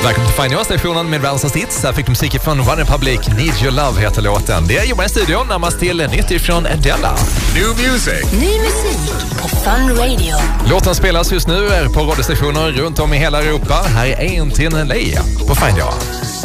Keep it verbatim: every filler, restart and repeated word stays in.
Välkommen till Find Your-stationen med världens hits. Här fick du musik från One Republic, Need Your Love heter låten. Det är Johan i studion, närmast till nytt ifrån Adela. New music. Ny musik på Fun Radio. Låten spelas just nu på radiostationer runt om i hela Europa. Här är Ain't in L A på Find Your.